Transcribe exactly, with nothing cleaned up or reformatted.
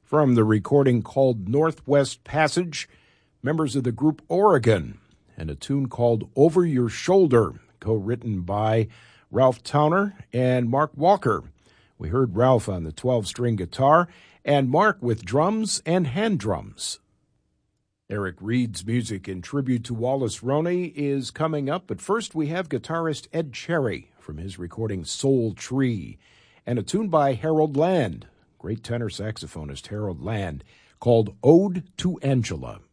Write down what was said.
From the recording called Northwest Passage, members of the group Oregon, and a tune called Over Your Shoulder, co-written by Ralph Towner and Mark Walker. We heard Ralph on the twelve-string guitar and Mark with drums and hand drums. Eric Reed's music in tribute to Wallace Roney is coming up, but first we have guitarist Ed Cherry from his recording Soul Tree, and a tune by Harold Land, great tenor saxophonist Harold Land, called Ode to Angela.